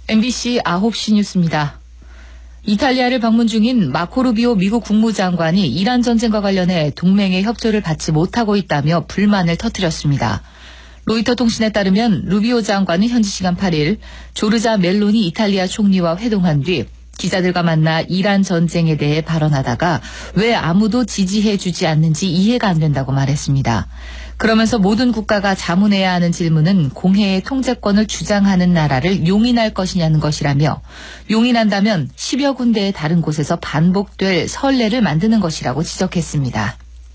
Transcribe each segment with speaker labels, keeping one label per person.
Speaker 1: MBC 9시 뉴스입니다. 이탈리아를 방문 중인 마코 루비오 미국 국무장관이 이란 전쟁과 관련해 동맹의 협조를 받지 못하고 있다며 불만을 터뜨렸습니다. 로이터 통신에 따르면 루비오 장관은 현지 시간 8일 조르자 멜로니 이탈리아 총리와 회동한 뒤 기자들과 만나 이란 전쟁에 대해 발언하다가 왜 아무도 지지해주지 않는지 이해가 안 된다고 말했습니다. 그러면서 모든 국가가 자문해야 하는 질문은 공해의 통제권을 주장하는 나라를 용인할 것이냐는 것이라며 용인한다면 10여 군데의 다른 곳에서 반복될 선례를 만드는 것이라고 지적했습니다.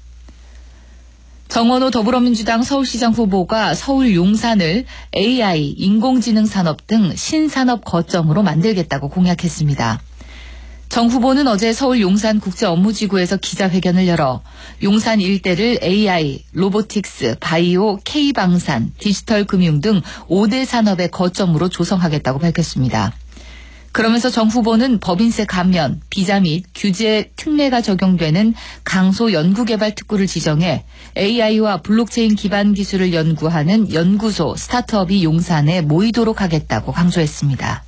Speaker 1: 정원호 더불어민주당 서울시장 후보가 서울 용산을 AI, 인공지능 산업 등 신산업 거점으로 만들겠다고 공약했습니다. 정 후보는 어제 서울 용산 국제업무지구에서 기자회견을 열어 용산 일대를 AI, 로보틱스, 바이오, K방산, 디지털 금융 등 5대 산업의 거점으로 조성하겠다고 밝혔습니다. 그러면서 정 후보는 법인세 감면, 비자 및 규제 특례가 적용되는 강소 연구개발 특구를 지정해 AI와 블록체인 기반 기술을 연구하는 연구소, 스타트업이 용산에 모이도록 하겠다고 강조했습니다.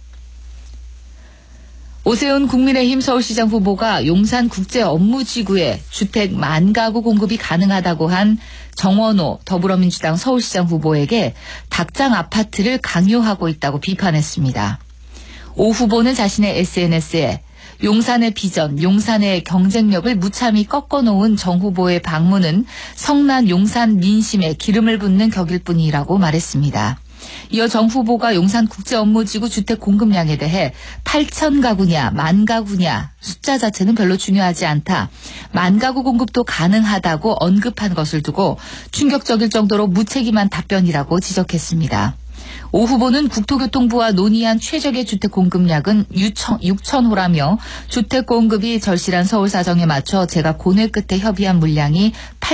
Speaker 1: 오세훈 국민의힘 서울시장 후보가 용산 국제업무지구에 주택 10,000가구 공급이 가능하다고 한 정원호 더불어민주당 서울시장 후보에게 닭장 아파트를 강요하고 있다고 비판했습니다. 오 후보는 자신의 SNS에 용산의 비전, 용산의 경쟁력을 무참히 꺾어놓은 정 후보의 방문은 성난 용산 민심에 기름을 붓는 격일 뿐이라고 말했습니다. 이어 정 후보가 용산 국제업무지구 주택 공급량에 대해 8,000가구냐 10,000가구냐 숫자 자체는 별로 중요하지 않다. 10,000가구 공급도 가능하다고 언급한 것을 두고 충격적일 정도로 무책임한 답변이라고 지적했습니다. 오 후보는 국토교통부와 논의한 최적의 주택 공급량은 6,000호라며 주택 공급이 절실한 서울 사정에 맞춰 제가 고뇌 끝에 협의한 물량이